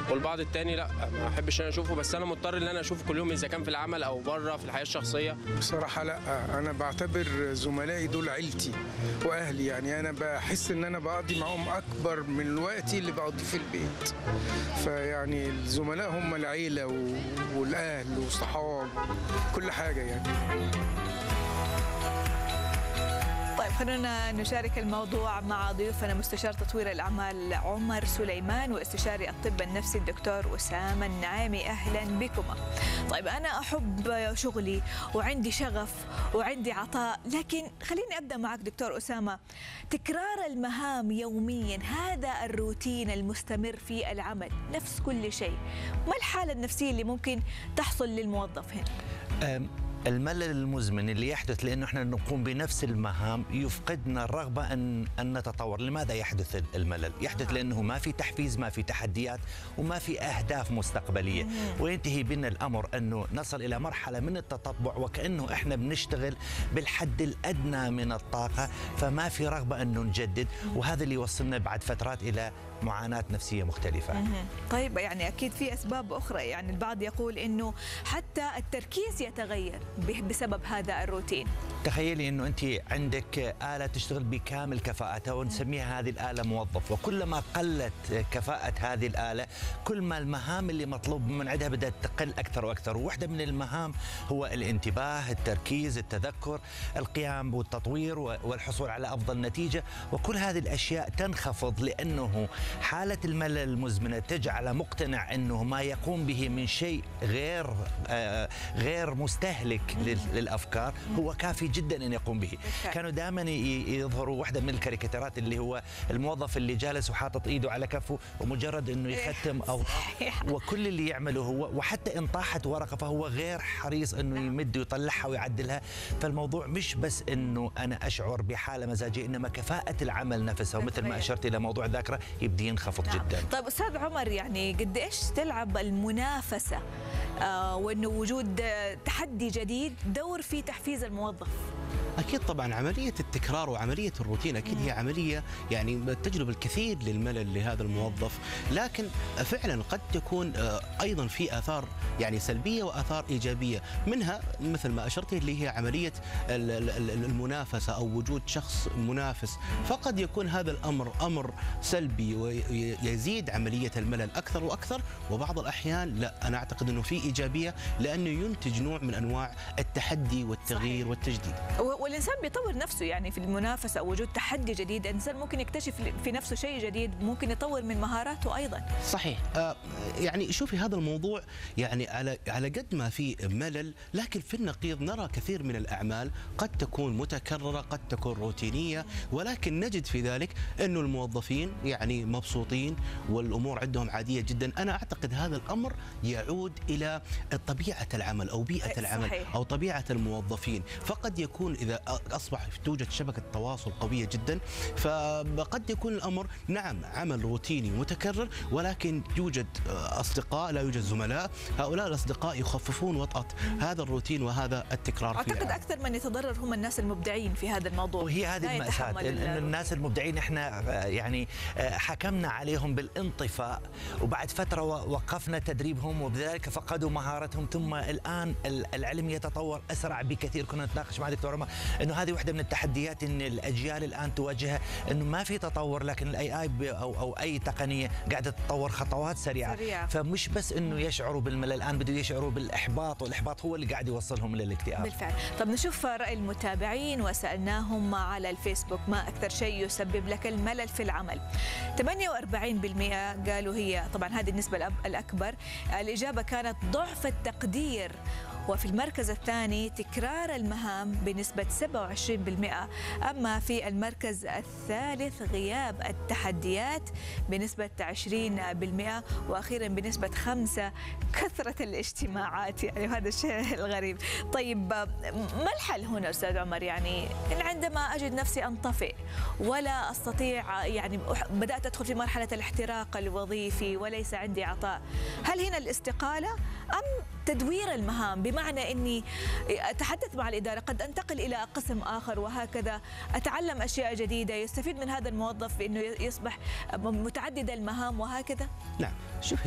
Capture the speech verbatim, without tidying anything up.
والبعض التاني لا، ما احبش ان انا اشوفه، بس انا مضطر ان انا اشوفه كل يوم اذا كان في العمل او بره في الحياه الشخصيه. بصراحة لا، أنا بعتبر زملائي دول عيلتي وأهلي، يعني أنا بحس إن أنا بقضي معاهم أكبر من الوقت اللي بقضيه في البيت. فيعني الزملاء هم العيلة و- والأهل والصحاب، كل حاجة يعني. طيب خلونا نشارك الموضوع مع ضيوفنا مستشار تطوير الأعمال عمر سليمان واستشاري الطب النفسي الدكتور أسامة النعامي. أهلا بكما. طيب أنا أحب شغلي وعندي شغف وعندي عطاء، لكن خليني أبدأ معك دكتور أسامة. تكرار المهام يوميا، هذا الروتين المستمر في العمل نفس كل شيء، ما الحالة النفسية اللي ممكن تحصل للموظف هنا؟ الملل المزمن اللي يحدث لأنه احنا نقوم بنفس المهام يفقدنا الرغبة أن أن نتطور. لماذا يحدث الملل؟ يحدث لأنه ما في تحفيز، ما في تحديات، وما في أهداف مستقبلية، وينتهي بنا الأمر أنه نصل إلى مرحلة من التطبع وكأنه احنا بنشتغل بالحد الأدنى من الطاقة، فما في رغبة أنه نجدد، وهذا اللي يوصلنا بعد فترات إلى معاناة نفسية مختلفة. طيب يعني أكيد في أسباب أخرى، يعني البعض يقول إنه حتى التركيز يتغير بسبب هذا الروتين. تخيلي انه انت عندك آلة تشتغل بكامل كفاءتها ونسميها هذه الآلة موظف، وكلما قلت كفاءة هذه الآلة كل ما المهام اللي مطلوب من عندها بدأت تقل أكثر وأكثر. وواحدة من المهام هو الانتباه، التركيز، التذكر، القيام بالتطوير والحصول على أفضل نتيجة، وكل هذه الأشياء تنخفض لأنه حالة الملل المزمنة تجعل مقتنع أنه ما يقوم به من شيء غير آه غير مستهلك للأفكار هو كافي جدا ان يقوم به. كانوا دائما يظهروا واحده من الكاريكاتيرات اللي هو الموظف اللي جالس وحاطط ايده على كفه ومجرد انه يختم اوراق وكل اللي يعمله هو، وحتى ان طاحت ورقه فهو غير حريص انه يمد ويطلعها ويعدلها. فالموضوع مش بس انه انا اشعر بحاله مزاجيه، انما كفاءه العمل نفسها، ومثل ما اشرت الى موضوع الذاكره يبدي ينخفض نعم. جدا. طيب استاذ عمر، يعني قد ايش تلعب المنافسه آه وانه وجود تحدي جديد دور في تحفيز الموظف؟ أكيد طبعا عملية التكرار وعملية الروتين أكيد هي عملية يعني تجلب الكثير للملل لهذا الموظف، لكن فعلا قد تكون أيضا في آثار يعني سلبية وآثار إيجابية، منها مثل ما أشرت اللي هي عملية المنافسة أو وجود شخص منافس، فقد يكون هذا الأمر أمر سلبي ويزيد عملية الملل أكثر وأكثر. وبعض الأحيان لا، أنا أعتقد أنه في إيجابية لأنه ينتج نوع من أنواع التحدي والتغيير صحيح. والتجديد. والإنسان بيطور نفسه، يعني في المنافسة أو وجود تحدي جديد الإنسان ممكن يكتشف في نفسه شيء جديد، ممكن يطور من مهاراته أيضا. صحيح. آه يعني شوفي هذا الموضوع يعني على على قد ما في ملل، لكن في النقيض نرى كثير من الأعمال قد تكون متكررة، قد تكون روتينية، ولكن نجد في ذلك أنه الموظفين يعني مبسوطين والأمور عندهم عادية جدا. أنا أعتقد هذا الأمر يعود إلى طبيعة العمل أو بيئة العمل صحيح. أو طبيعة الموظفين. فقد يكون إذا أصبح توجد شبكة تواصل قوية جدا، فقد يكون الأمر نعم عمل روتيني متكرر، ولكن يوجد أصدقاء، لا يوجد زملاء، هؤلاء الأصدقاء يخففون وطأة هذا الروتين وهذا التكرار. أعتقد أكثر من يتضرر هم الناس المبدعين في هذا الموضوع، وهي هذه المأساة إن الناس المبدعين إحنا يعني حكمنا عليهم بالانطفاء، وبعد فترة وقفنا تدريبهم وبذلك فقدوا مهارتهم، ثم الآن العلم يتطور أسرع بكثير. كنا نتناقش مع دكتور انه هذه واحده من التحديات ان الاجيال الان تواجهها، انه ما في تطور، لكن الاي اي او او اي تقنيه قاعده تتطور خطوات سريعه سريع. فمش بس انه يشعروا بالملل، الان بده يشعروا بالاحباط، والاحباط هو اللي قاعد يوصلهم للاكتئاب بالفعل. طب نشوف راي المتابعين وسالناهم على الفيسبوك، ما اكثر شيء يسبب لك الملل في العمل؟ ثمانية وأربعين بالمئة قالوا هي، طبعا هذه النسبه الاكبر، الاجابه كانت ضعف التقدير، وفي المركز الثاني تكرار المهام بنسبة سبعة وعشرين بالمئة، أما في المركز الثالث غياب التحديات بنسبة عشرين بالمئة، وأخيرا بنسبة خمسة كثرة الاجتماعات. يعني هذا الشيء الغريب. طيب ما الحل هنا أستاذ عمر؟ يعني إن عندما أجد نفسي أنطفئ ولا أستطيع، يعني بدأت أدخل في مرحلة الاحتراق الوظيفي وليس عندي عطاء، هل هنا الاستقالة أم تدوير المهام؟ بمعنى أني أتحدث مع الإدارة، قد أنتقل إلى قسم آخر وهكذا، أتعلم أشياء جديدة، يستفيد من هذا الموظف بأنه يصبح متعدد المهام وهكذا. نعم شوف